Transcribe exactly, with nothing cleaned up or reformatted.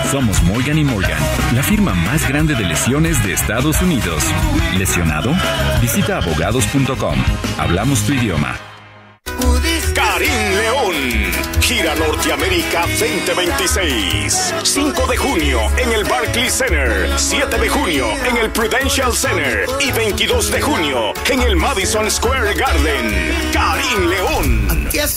Somos Morgan y Morgan, la firma más grande de lesiones de Estados Unidos. ¿Lesionado? Visita abogados punto com. Hablamos tu idioma. Karim León, gira Norteamérica veinte veintiséis. cinco de junio en el Barclays Center, siete de junio en el Prudential Center y veintidós de junio en el Madison Square Garden. Karim León.